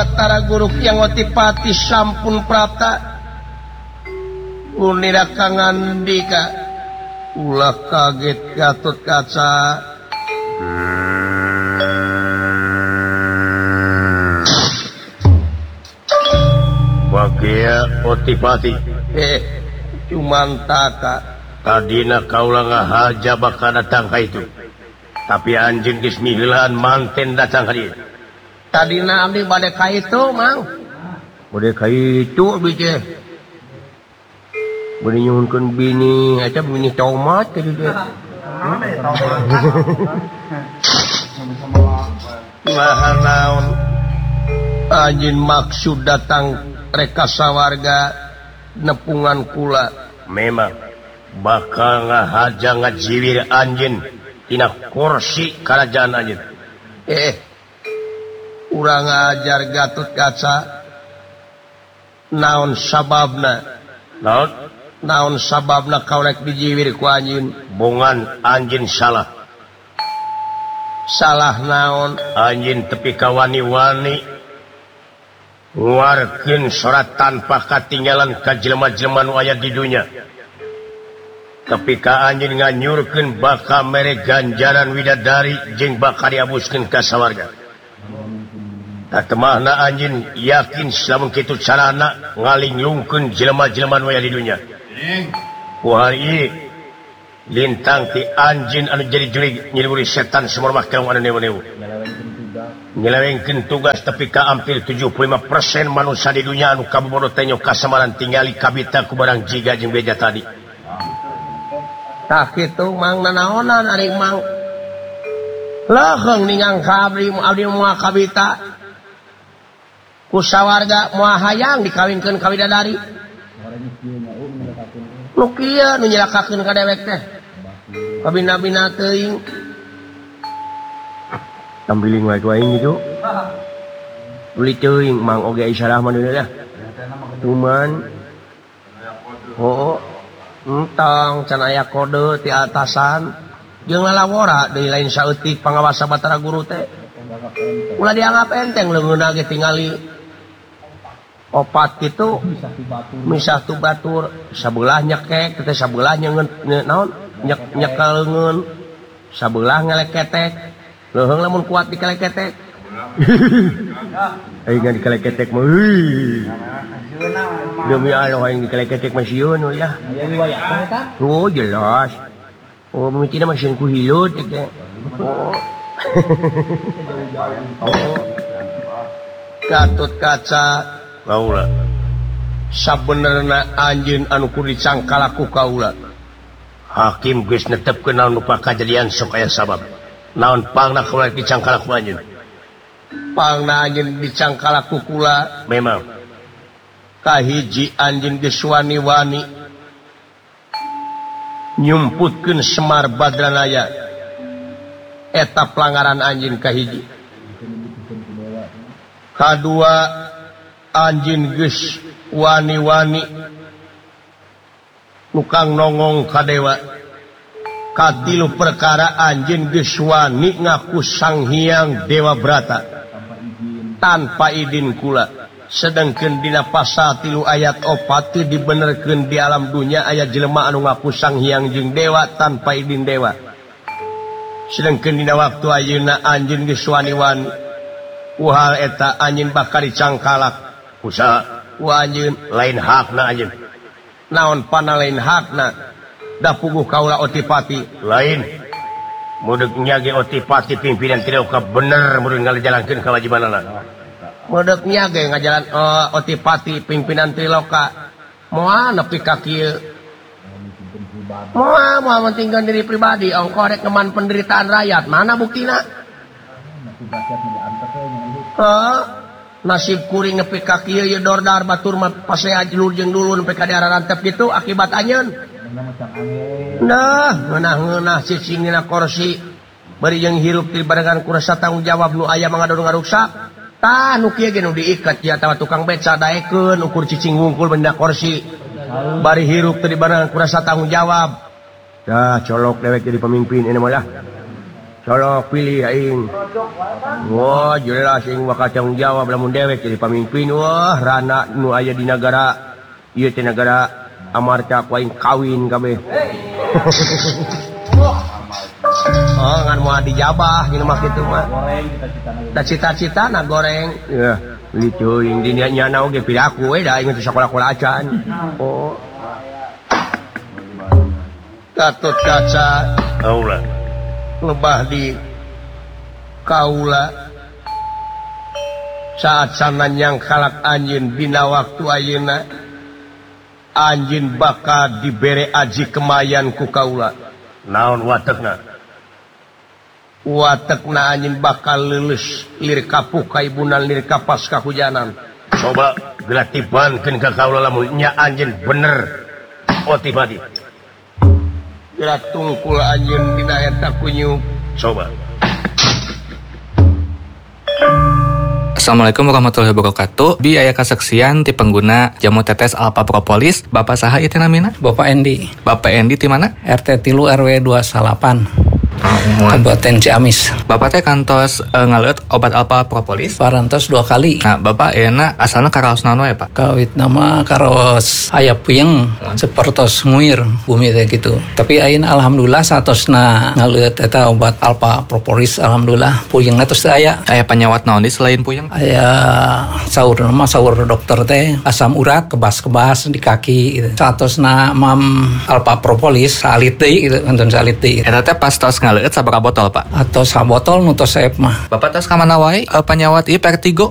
Batara Guru yang Otipati sampun prata punira kangan dika ulah kaget Gatot Kaca Wagia Otipati cuman taka tadina kaula ngahaja bakal datang ka itu tapi anjeun geus mihilaan manten datang ka dieu tadina abdi bade ka itu mang bade ka itu bije bade nyuhunkeun bini aca bini tomat ka dieu naon anjeun maksud datang reka sawarga nepungan kula memang bakal ngahaja ngajiwir anjeun tina kursi kerajaan anjeun urang ngajar Gatot Kaca naon sababna kau rek dijiwir ku anjeun bongan anjeun salah naon anjeun tepi ka wani-wani nguarkeun surat tanpa katinggalan ka jelema-jelema nu aya di dunya tapi ka anjeun nganyurkeun bakal mere ganjaran widadari jeung bakal diabuskeun ka sawarga tatemahna anjeun yakin samun kitu carana ngalinglungkeun jelema-jelema nu aya di dunya ku hari ieu lintang ti anjeun anu jadi jurig nyiluri setan sumur mah kelong anu neu-neu nyelewengkeun tugas tapi ka hampir 75% manusia di dunia anu kabobodo teh nyo kasamaran tingali kabita ku barang jiga jeung beja tadi tah kitu mang nanaonan ari mang leheung ningang ka abdi moal kabita ku sawarga moal hayang dikawinkeun ka widadari nu kieu nu nyelakakeun ka dewek teh kabina-bina teuing tambiling wae gitu beli teuing mang oge isyarah mah dah cuman entang can aya kode ti atasan jeung lalawora deui lain saeutik pangawasa Batara Guru teh ulah dianggap enteng leungeunna ge tingali opat kitu misah tu batur sabelah nyekek teh sabelah nyeungeun naon nyekel leungeun sabelah ngeleketek leuheung lamun kuat dikeleketek aing dikeleketek mah demi Allah aing dikeleketek mah sieun ya oh jelas oh mitina mah sieun ku hilut teh Gatot Kaca kaula sabenerna anjeun anu kudu dicangkalaku kaula hakim geus netepkeun naon rupa kajadian sok aya sabab naon pangna kaula dicangkalaku anjeun pangna anjeun dicangkalaku kula memang kahiji anjeun geus wani-wani nyumputkeun Semar Badranaya eta pelanggaran anjeun kahiji kadua anjeun geus wani-wani nukang nongong ka dewa katilu perkara anjeun geus wani ngaku Sang Hyang Dewa Brata tanpa izin kula sedengkeun dina pasal 3 ayat 4 dibenerkeun di alam dunia aya jelema anu ngaku Sang Hyang jeung dewa tanpa izin dewa sedengkeun dina waktu ayeuna anjeun geus wani-wani ku hal eta anjeun bakal dicangkalak usaha ku anjeun lain hakna anjeun naon pana lain hakna da puguh kaula Otipati lain mudeg nyage Otipati pimpinan Tiloka bener murid ngalajalankeun kewajibanana mudeg nyage ngajalan Otipati pimpinan Tiloka moal nepi ka kieu moal mentingkeun diri pribadi ongko rek ngeman penderitaan rakyat mana buktina nasib kuring nepi ka kieu ye dordar batur mah pase ajlur jeung dulun nepi ka diararantep kitu akibat anjeun nah ngeunah-ngeunah cicing dina kursi bari jeung hirup di barengan kurasa tanggung jawab nu aya mangga nu ngaruksak tah nu kieu ge nu diikat ya tawa tukang beca daekeun ukur cicing ngungkul benda kursi bari hirup teu di barengan kurasa tanggung jawab dah colok dewek jadi pemimpin ini mah dah Colok pilih aing. Wah, jelas aing bakal tanggung jawab lamun dewek jadi pamimpin. Wah, rana nu aya di negara ieu teh negara Amarta ku aing kawin kabeh. Oh, ngan moal dijabah gini mah kitu mah. Da cita-citana goreng. Ya, licu yang di nyana oge pidaku we da aing teh sakola-kola acan. Oh. Gatot kaca Aula. lebah di kaula saat sananyang kalak anjeun dina waktu ayeuna anjeun bakal dibere aji kemayan ku kaula. Naon watekna? Watekna anjeun bakal leuleus lir kapuk ka ibunan lir kapas kahujanan. Coba gelatibankeun ka kaula lamun nya anjeun bener otibadi. Gerak tungkul anjeun dina eta kunyuk. Coba. Assalamualaikum warahmatullahi wabarakatuh. Bi aya kasaksian ti pengguna jamu tetes Alpha Propolis. Bapak saha ieu teh namina? Bapak Endi. Bapak Endi ti mana? RT 3 RW 28. Kabupaten Ciamis. Bapak teh kantos ngaleut obat Alpha Propolis. Parantos 2 kali. Nah, Bapak euna asalna karaos naon we, Pak? Kawit nama karos aya puyeng sapertos nguir bumi teh gitu. Tapi ayeuna alhamdulillah satosna ngaleut eta obat Alpha Propolis alhamdulillah puyengna tos teh aya. Aya panyawat naon di selain puyeng? Aya saur dokter teh asam urat kebas-kebas di kaki gitu. Satosna mam Alpha Propolis salit deui gitu, enten salit deui. Eta teh pas tos ngaleut sabaraha botol, Pak? Atau sabotol nu tos saep mah. Bapak tos ka mana wae panyawat ieu Vertigo?